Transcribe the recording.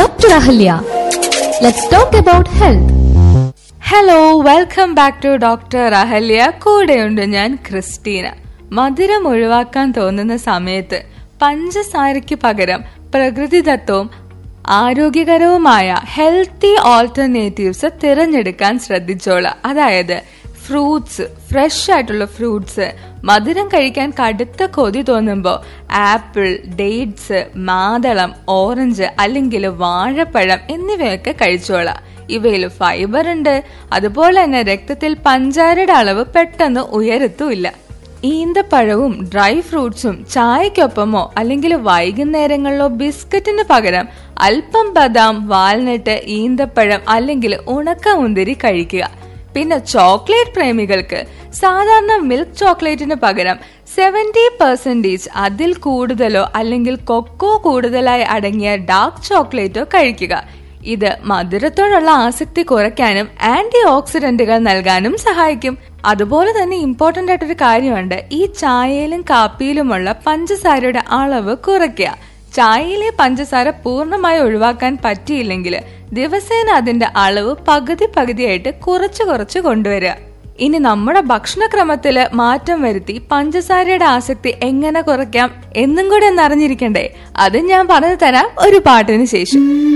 Dr. Ahalya. Let's talk about health. Hello, welcome back to doctor Ahalya. കൂടെയുണ്ട് ഞാൻ Christina. മധുരം ഒഴിവാക്കാൻ തോന്നുന്ന സമയത്ത് പഞ്ചസാരയ്ക്ക് പകരം പ്രകൃതിദത്തവും ആരോഗ്യകരവുമായ ഹെൽത്തി ഓൾട്ടർനേറ്റീവ്സ് തിരഞ്ഞെടുക്കാൻ ശ്രദ്ധിച്ചോളാം. അതായത് ഫ്രൂട്ട്സ്, ഫ്രഷ് ആയിട്ടുള്ള ഫ്രൂട്ട്സ്. മധുരം കഴിക്കാൻ കടുത്ത കൊതി തോന്നുമ്പോൾ ആപ്പിൾ, ഡേറ്റ്സ്, മാതളം, ഓറഞ്ച് അല്ലെങ്കിൽ വാഴപ്പഴം എന്നിവയൊക്കെ കഴിച്ചോളാം. ഇവയിൽ ഫൈബർ ഉണ്ട്. അതുപോലെ തന്നെ രക്തത്തിൽ പഞ്ചാരയുടെ അളവ് പെട്ടെന്ന് ഉയരത്തുമില്ല. ഈന്തപ്പഴവും ഡ്രൈ ഫ്രൂട്ട്സും ചായക്കൊപ്പമോ അല്ലെങ്കിൽ വൈകുന്നേരങ്ങളിലോ ബിസ്ക്കറ്റിന് പകരം അല്പം ബദാം, വാൽനട്ട്, ഈന്തപ്പഴം അല്ലെങ്കിൽ ഉണക്കമുന്തിരി കഴിക്കുക. പിന്നെ ചോക്ലേറ്റ് പ്രേമികൾക്ക് സാധാരണ മിൽക്ക് ചോക്ലേറ്റിന് പകരം 70% അതിൽ കൂടുതലോ അല്ലെങ്കിൽ കൊക്കോ കൂടുതലായി അടങ്ങിയ ഡാർക്ക് ചോക്ലേറ്റോ കഴിക്കുക. ഇത് മധുരത്തോടുള്ള ആസക്തി കുറയ്ക്കാനും ആന്റി ഓക്സിഡന്റുകൾ നൽകാനും സഹായിക്കും. അതുപോലെ തന്നെ ഇമ്പോർട്ടന്റ് ആയിട്ടൊരു കാര്യമുണ്ട്, ഈ ചായയിലും കാപ്പിയിലുമുള്ള പഞ്ചസാരയുടെ അളവ് കുറയ്ക്കുക. ചായയിലെ പഞ്ചസാര പൂർണ്ണമായി ഒഴിവാക്കാൻ പറ്റിയില്ലെങ്കിൽ ദിവസേന അതിന്റെ അളവ് പകുതിയായിട്ട് കുറച്ച് കൊണ്ടുവരിക. ഇനി നമ്മുടെ ഭക്ഷണക്രമത്തില് മാറ്റം വരുത്തി പഞ്ചസാരയുടെ ആസക്തി എങ്ങനെ കുറയ്ക്കാം എന്നും കൂടെ ഒന്ന് അറിഞ്ഞിരിക്കണ്ടേ? അത് ഞാൻ പറഞ്ഞു തരാം ഒരു പാട്ടിന് ശേഷം.